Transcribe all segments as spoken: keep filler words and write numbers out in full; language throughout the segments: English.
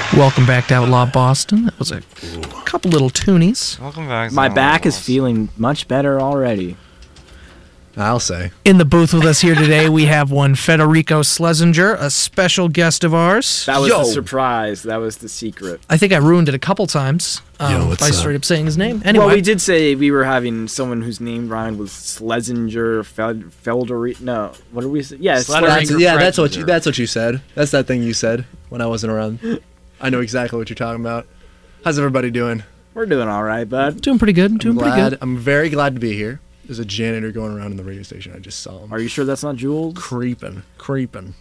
Welcome back to Outlaw Boston. That was a couple little toonies. Welcome back. My back is feeling much better already. I'll say. In the booth with us here today, we have one Federico Schlesinger, a special guest of ours. That was Yo. the surprise. That was the secret. I think I ruined it a couple times um, Yo, what's by up? straight up saying his name. Anyway, Well, we did say we were having someone whose name rhymed with Schlesinger, Fel- Felderi. No, what did we say? Yeah, Schlesinger. Schlesinger. That's, yeah, that's what Fredger. you. That's what you said. That's that thing you said when I wasn't around. I know exactly what you're talking about. How's everybody doing? We're doing all right, bud. doing pretty good. Doing I'm pretty glad. good. I'm very glad to be here. There's a janitor going around in the radio station. I just saw him. Are you sure that's not Jules? creeping? Creeping.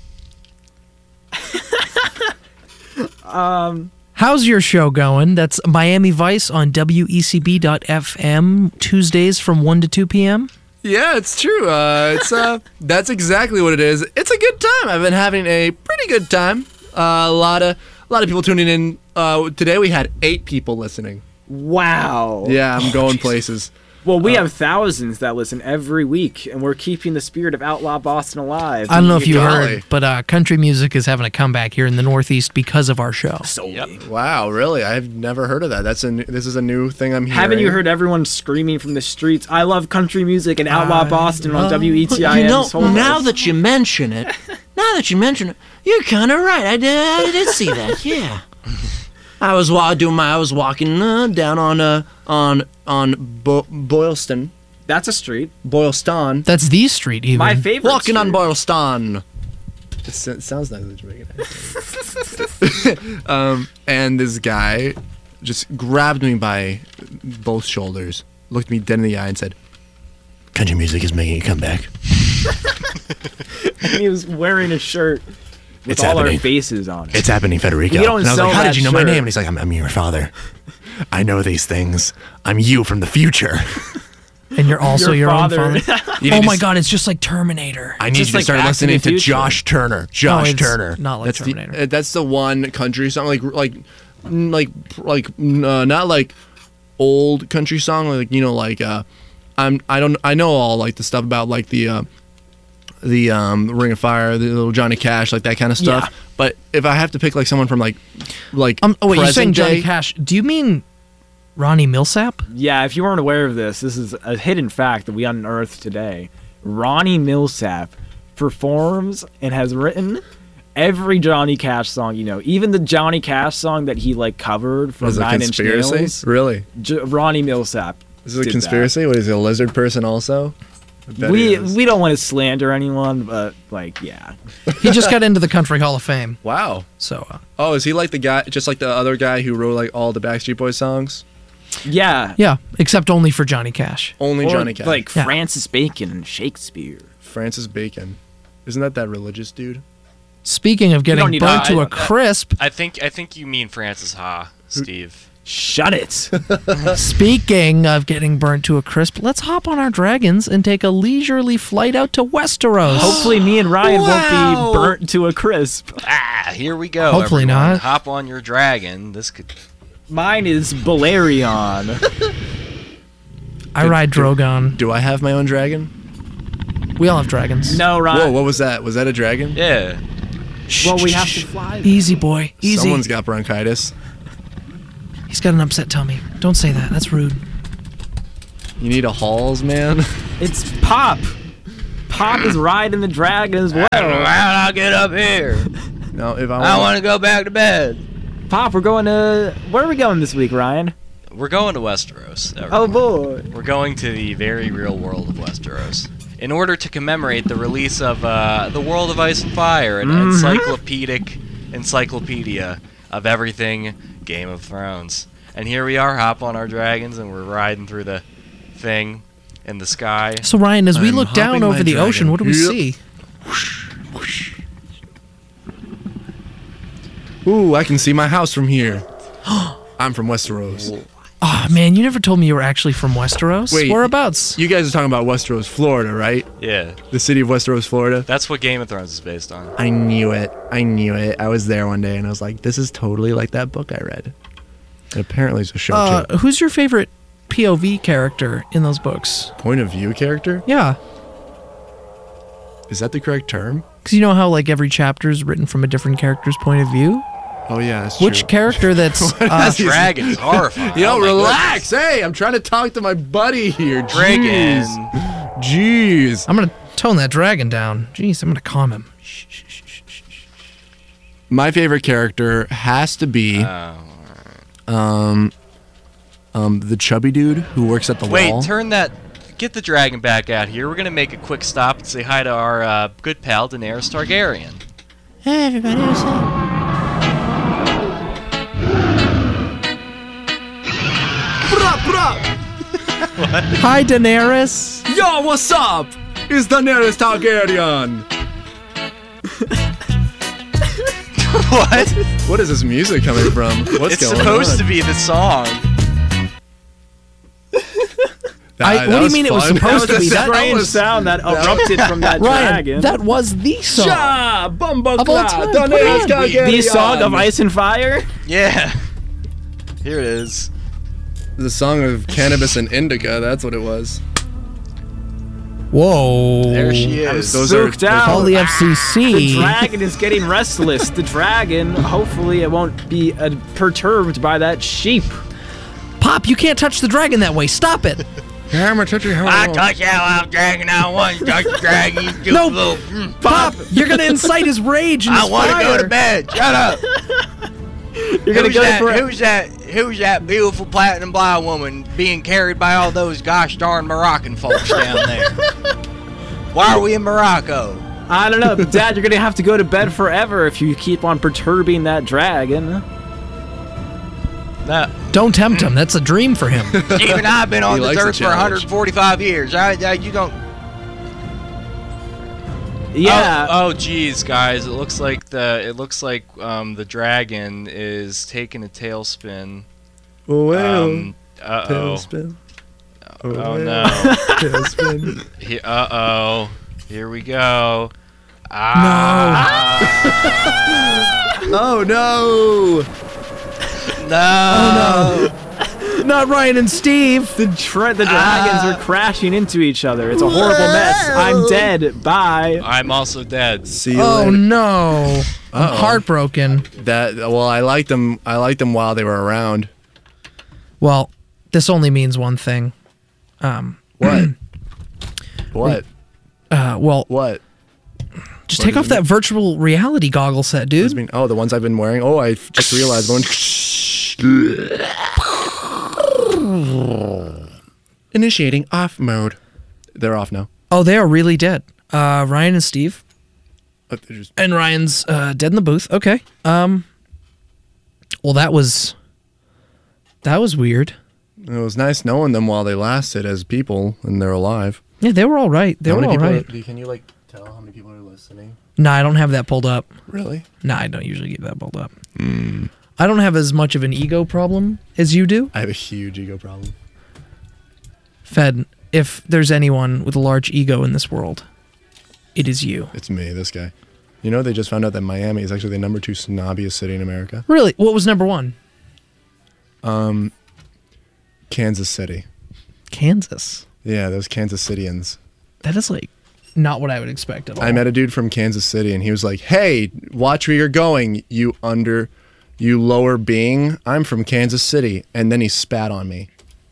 Um, How's your show going? That's Miami Vice on W E C B dot F M Tuesdays from one to two p.m. Yeah, it's true. Uh, it's uh, that's exactly what it is. It's a good time. I've been having a pretty good time. Uh, a lot of a lot of people tuning in. Uh, today we had eight people listening. wow. Yeah, I'm going places. Well, we have thousands that listen every week, and we're keeping the spirit of Outlaw Boston alive. I don't know if you Golly. heard, but uh, country music is having a comeback here in the Northeast because of our show. Solely. Yep. Wow, really? I've never heard of that. That's a new, this is a new thing I'm hearing. Haven't you heard everyone screaming from the streets, I love country music and Outlaw I Boston on love- W E T I You know, M's whole now list? that you mention it, now that you mention it, you're kind of right. I did, I did see that. Yeah. I was wa- doing my. I was walking uh, down on uh on on Bo- Boylston, That's a street. Boylston. That's the street, even. My favorite Walking on street. Boylston. It s- sounds like a Jamaican accent. um, and this guy just grabbed me by both shoulders, looked me dead in the eye, and said, "Country music is making a comeback." And he was wearing a shirt with It's all happening. our faces on it. It's happening, Federico. You don't and I was sell like, "How that did you know my shirt." name?" And he's like, I'm, "I'm your father. I know these things. I'm you from the future." And you're also Your your, own father. father. You Oh need to my s- God, it's just like Terminator. I need Just you to like start Back to listening the to Future. Josh Turner. Josh it's Turner. not like That's Terminator. The, uh, that's the one country song, like like mm, like like uh, not like old country song, like you know, like uh, I'm I don't I know all like the stuff about like the uh, the um Ring of Fire, the little Johnny Cash, like that kind of stuff. Yeah. But if I have to pick like someone from like like Um, oh wait, you're saying present Johnny day- Cash? Do you mean Ronnie Millsap? Yeah, if you weren't aware of this, this is a hidden fact that we unearthed today. Ronnie Millsap performs and has written every Johnny Cash song you know. Even the Johnny Cash song that he like covered from Is it a Nine Inch conspiracy? Nails. Really? J- Ronnie Millsap. Is it a did conspiracy? What is he, a lizard person also? I that. bet We he is. we don't want to slander anyone, but like yeah. He just got into the Country Hall of Fame. Wow. So uh, Oh, is he like the guy, just like the other guy who wrote like all the Backstreet Boys songs? Yeah. yeah, except only for Johnny Cash. Only Or, Johnny Cash. Like Yeah. Francis Bacon and Shakespeare. Francis Bacon. Isn't that that religious dude? Speaking of don't getting need burnt to- to I- a crisp, I think I think you mean Francis Ha, Steve. Shut it. speaking of getting burnt to a crisp, let's hop on our dragons and take a leisurely flight out to Westeros. Hopefully me and Ryan Wow. won't be burnt to a crisp. Ah, here we go. Hopefully everyone. not. Hop on your dragon. This could. Mine is Balerion. I ride Drogon. Do I have my own dragon? We all have dragons. No, Whoa, Ryan. what was that? Was that a dragon? Yeah. Well, we have to fly. Easy, boy. Easy. Someone's got bronchitis. He's got an upset tummy. Don't say that. That's rude. You need a Halls, man. It's Pop. Pop is riding the dragon as well. How'd I get up here? No, if I I want, want to go back to bed. Pop, we're going to. Where are we going this week, Ryan? We're going to Westeros. everyone. Oh boy. We're going to the very real world of Westeros in order to commemorate the release of uh, The World of Ice and Fire, an Mhm. encyclopedic encyclopedia of everything Game of Thrones. And here we are, hop on our dragons, and we're riding through the thing in the sky. So Ryan, as we I'm look down hopping over my the dragon. ocean, what do we Yep. see? ooh, I can see my house from here. I'm from Westeros. Oh man, you never told me you were actually from Westeros. Wait. Whereabouts? You guys are talking about Westeros, Florida, right? Yeah, The city of Westeros, Florida. that's what Game of Thrones is based on. I knew it. I knew it. I was there one day and I was like, this is totally like that book I read. And apparently it's a show Uh, too. who's your favorite P O V character in those books? Point of view character? Yeah, Is that the correct term? because you know how like every chapter is written from a different character's point of view. Oh yeah, that's Which true. character that's uh, That dragon's horrifying. Yo, Oh my relax. Hey, I'm trying to talk to my buddy here. Dragon. Jeez. Jeez. I'm gonna tone that dragon down. Jeez, I'm gonna calm him. My favorite character has to be Oh. um um the chubby dude who works at the Wait, wall. turn that. Get the dragon back out here. We're gonna make a quick stop and say hi to our uh, good pal Daenerys Targaryen. Hey, everybody, what's up? Hi, Daenerys. Yo, what's up? It's Daenerys Targaryen. What? What is this music coming from? What's It's going supposed on? to be the song. That- I- that what do you mean it was fun. supposed That to was be? a That- strange was- sound that erupted from that Ryan, dragon. that was the song. Sha, Of Bumba all time, put it Daenerys on. Targaryen. The song of Ice and Fire. Yeah. Here it is. The song of cannabis and indica. That's what it was. Whoa. There she is. Those are- Spooked out. Call the F C The C. dragon is getting restless. The dragon, hopefully, it won't be uh, perturbed by that sheep. Pop, you can't touch the dragon that way. Stop it. Yeah, I'm a touchy I touch out, I'm dragon. I want to touch the dragon. You do No. little. Mm. Pop, you're gonna incite his rage and his I want to go fire. to bed. Shut up. You're gonna who's, go that, for who's that? Who's that beautiful platinum blonde woman being carried by all those gosh darn Moroccan folks down there? Why are we in Morocco? I don't know, Dad. You're gonna have to go to bed forever if you keep on perturbing that dragon. No, Don't tempt him. That's a dream for him. even I've been on He this likes a earth for challenge. one hundred forty-five years. I, I you don't. Yeah. Oh, oh, geez, guys. It looks like the it looks like um, the dragon is taking a tailspin. Um, uh oh. Tailspin. Oh no. Tailspin. He, uh oh. Here we go. Ah. Oh no! No. Not Ryan and Steve. The, tra- the dragons are crashing into each other. It's a horrible mess. I'm dead. Bye. I'm also dead. See you Oh later. no. I'm Uh-oh. heartbroken. That well, I liked them. I liked them while they were around. Well, this only means one thing. Um, What? what? uh, well, What? just what take does off it that virtual reality goggle set, Does it dude. mean- oh, the ones I've been wearing. Oh, I f- just realized one. Initiating off mode. They're off now. Oh, they are really dead. Uh, Ryan and Steve. Uh, they're just- And Ryan's uh, dead in the booth. Okay. Um. Well, that was. That was weird. It was nice knowing them while they lasted as people and they're alive. Yeah, they were all right. They How were many all people? right. Are, do you- can you like tell how many people are listening? Nah, I don't have that pulled up. Really? Nah, I don't usually get that pulled up. I don't have as much of an ego problem as you do. I have a huge ego problem. Fed, if there's anyone with a large ego in this world, it is you. It's me, this guy. You know, they just found out that Miami is actually the number two snobbiest city in America. Really? What was number one? Um, Kansas City. Kansas. Yeah, those Kansas Cityans. That is like not what I would expect at all. I met a dude from Kansas City, and he was like, "Hey, watch where you're going, you under, you lower being. I'm from Kansas City," and then he spat on me.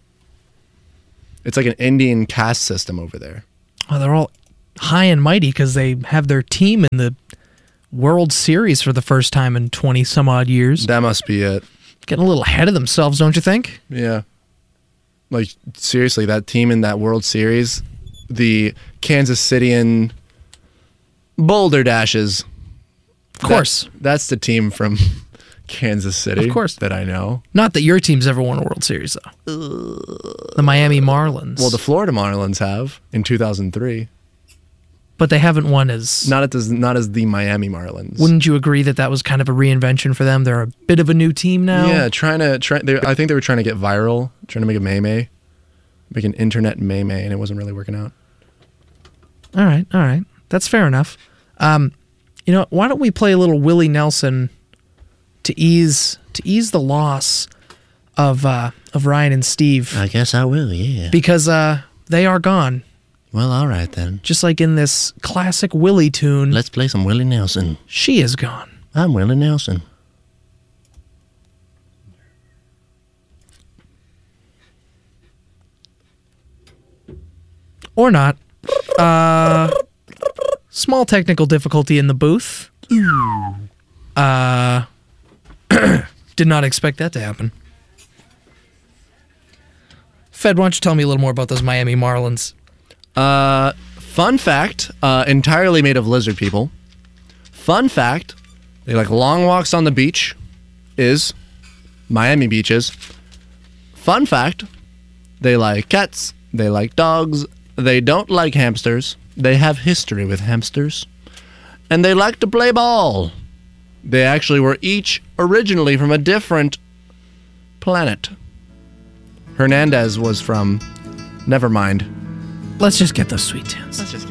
It's like an Indian caste system over there. Oh, they're all high and mighty because they have their team in the World Series for the first time in twenty some odd years. That must be it. Getting a little ahead of themselves, don't you think? Yeah. Like seriously, that team in that World Series, the Kansas Cityan Boulder Dashes. Of course. That- that's the team from Kansas City. Of course. That I know. Not that your team's ever won a World Series, though. The Miami Marlins. Well, the Florida Marlins have in two thousand three. but they haven't won as... Not as not as the Miami Marlins. Wouldn't you agree that that was kind of a reinvention for them? They're a bit of a new team now. Yeah, trying to try. They, I think they were trying to get viral, trying to make a meme, make an internet meme, and it wasn't really working out. All right, all right. That's fair enough. Um, you know, why don't we play a little Willie Nelson to ease to ease the loss of uh, of Ryan and Steve, I guess I will, yeah. because uh, they are gone. Well, all right then. Just like in this classic Willie tune, Let's play some Willie Nelson. she is gone. I'm Willie Nelson. or not. Uh, small technical difficulty in the booth. Uh, did not expect that to happen. Fed, why don't you tell me a little more about those Miami Marlins? Uh, fun fact, uh, entirely made of lizard people. Fun fact, they like long walks on the beach, is Miami beaches. Fun fact, they like cats, they like dogs, they don't like hamsters, they have history with hamsters, and they like to play ball. They actually were each originally from a different planet. Hernandez was from, never mind. Let's just get those sweet tunes. Let's just